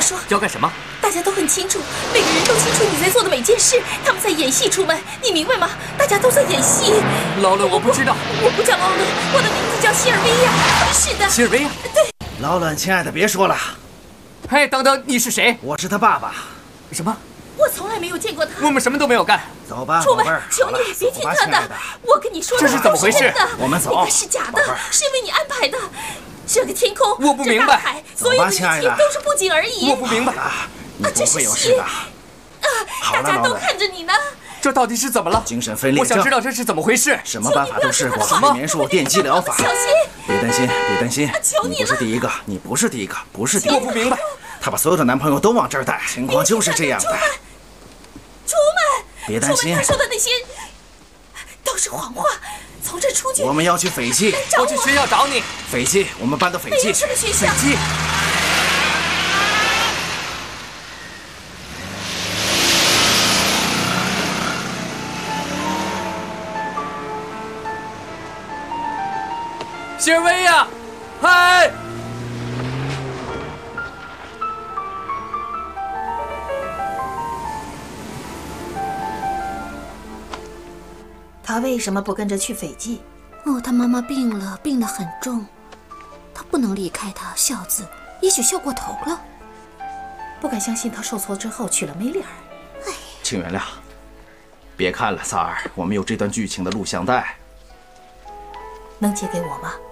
说。 要干什么？ 大家都很清楚，每个人都清楚你在做的每件事，他们在演戏出门，你明白吗？大家都在演戏。 劳伦，我不知道。 我不叫劳伦，我的名字叫希尔维亚。是的， 希尔维亚。 对。 劳伦，亲爱的，别说了。 嘿，等等，你是谁？ 我是他爸爸。 什么？ 我从来没有见过他。 我们什么都没有干。 走吧， 出门， 宝贝儿。 求你别听他的。我跟你说， 这是怎么回事？ 我们走。 那个是假的，是因为你安排的。这个天空， 我不明白。 这大海，所有的一切都是布景而已。 我不明白。 你不会有事的。 大家都看着你呢。 这到底是怎么了？ 精神分裂症。 我想知道这是怎么回事。 什么办法都试过，睡眠术、电击疗法。 小心！ 别担心，别担心。 求你了！ 不是第一个，你不是第一个，不是第一个。 我不明白。 他把所有的男朋友都往这儿带，情况就是这样的。 出门！ 别担心。 他说的那些都是谎话。从这出去。 我们要去斐济。 我去学校找你。 斐济，我们搬到斐济。 什么学校？ 斐济。希尔维亚，嗨！ 他为什么不跟着去斐济？ 哦，他妈妈病了，病得很重，他不能离开他。孝子，也许笑过头了。 不敢相信他受挫之后娶了梅丽尔。 哎， 请原谅。别看了，萨尔，我们有这段剧情的录像带。 能借给我吗？